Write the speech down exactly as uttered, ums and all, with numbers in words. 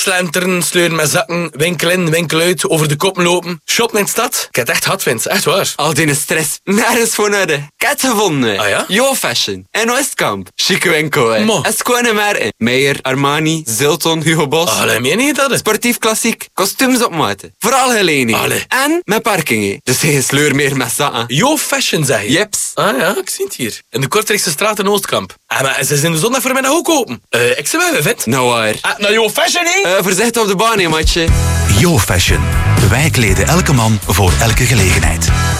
slenteren, sleuren met zakken, winkel in, winkel uit, over de koppen lopen. Shoppen in de stad. Ik heb het echt hard, Vince. Echt waar. Al die stress, nergens voor nodig. Ik heb het gevonden. Ah ja? Yo Fashion. En Oostkamp. Chique winkel, hè. Mo. En schone merken. Meijer, Armani, Zilton, Hugo Boss. Allee, meen je dat? Sportief klassiek. Kostuums op maat. Vooral geleningen. Allee. En met parkingen. Dus geen sleur meer met zakken. Yo Fashion, zeg je? Jeps. Ah ja, ik zie het hier. In de Kortrijkse straat in Oostkamp. Ah, maar ze zijn de zondag voormiddag ook open. Uh, ik zou wel, Vint. Nou waar. Ah, nou Yo Fashion, hè? Uh, voorzichtig op de baan, hè, matje. Yo Fashion. Wij kleden elke man voor elke gelegenheid.